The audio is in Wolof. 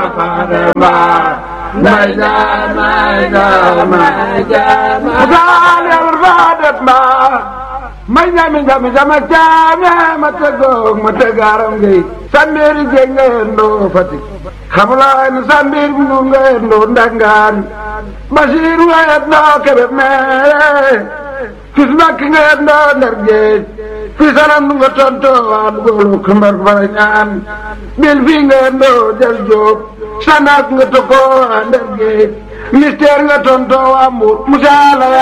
Fadema Mayjama Fadema Mayjama ma tëggoog ma tëggaaram ngay Sambéri jéeg nga yendoo Fatick xamulaay na Sambéri bu nu nga yendoo Ndangaan Basiir nga yendoo Kébémer fis Mbàkke nga yendoo Ndar Géej fi salam nu nga tontoo waa Louga Kumbar Bara ñaan bil fii nga yendoo Jal Joob Sanaak nga tokkoo waa Ndar Géej mystère nga tontoo waa Mbuur Musaa la